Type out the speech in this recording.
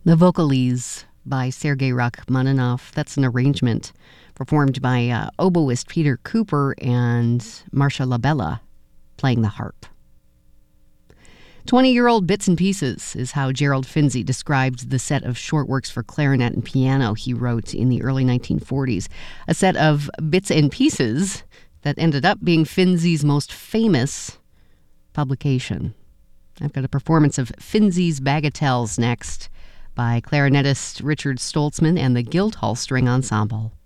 The Vocalese by Sergei Rachmaninoff. That's an arrangement performed by oboist Peter Cooper and Marcia Labella playing the harp. 20-year-old bits and pieces is how Gerald Finzi described the set of short works for clarinet and piano he wrote in the early 1940s. A set of bits and pieces that ended up being Finzi's most famous publication. I've got a performance of Finzi's Bagatelles next by clarinetist Richard Stoltzman and the Guildhall String Ensemble.